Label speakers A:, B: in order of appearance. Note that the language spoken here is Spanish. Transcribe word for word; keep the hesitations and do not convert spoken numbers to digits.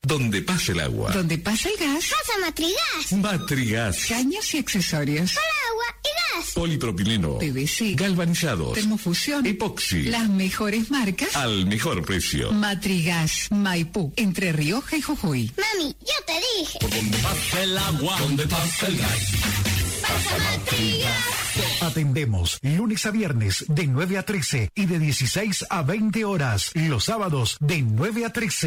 A: donde pasa el agua.
B: Donde pasa el gas.
C: Pasa Matrigas.
A: Matrigas.
B: Caños y accesorios.
C: Para agua y gas.
A: Polipropileno.
B: P V C.
A: Galvanizados.
B: Termofusión.
A: Epoxi.
B: Las mejores marcas.
A: Al mejor precio.
B: Matrigas. Maipú. Entre Rioja y Jujuy.
C: Mami, yo te dije.
D: Por donde pasa el agua, donde pasa el gas.
C: Pasa Matrigas.
E: Atendemos lunes a viernes de nueve a trece y de dieciséis a veinte horas. Los sábados de nueve a trece.